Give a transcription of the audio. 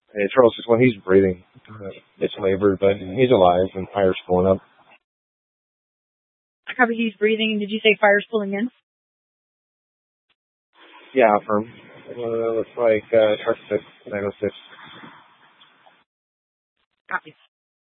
Hey, Charles, just when he's breathing, it's labored, but he's alive and fire's pulling up. Copy, he's breathing. Did you say fire's pulling in? Yeah, affirm. Looks like truck 6, 906.